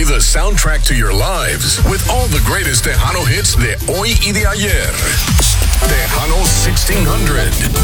Be the soundtrack to your lives with all the greatest Tejano hits de hoy y de ayer. Tejano 1600.